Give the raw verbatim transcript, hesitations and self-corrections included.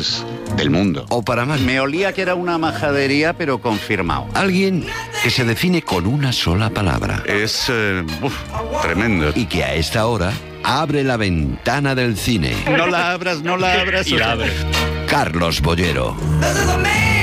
mejores del mundo. O para más. Me olía que era una majadería, pero confirmado. Alguien que se define con una sola palabra. Es eh, uf, tremendo. Y que a esta hora abre la ventana del cine. No la abras, no la abras. Y la abre. Carlos Bollero.